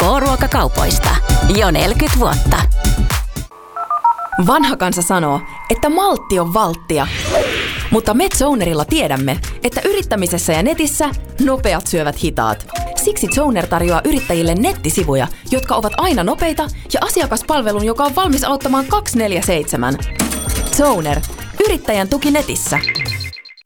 K-ruokakaupoista. Jo 40 vuotta. Vanha kansa sanoo, että maltti on valttia. Mutta me Zonerilla tiedämme, että yrittämisessä ja netissä nopeat syövät hitaat. Siksi Zoner tarjoaa yrittäjille nettisivuja, jotka ovat aina nopeita ja asiakaspalvelun, joka on valmis auttamaan 24/7. Zoner. Yrittäjän tuki netissä.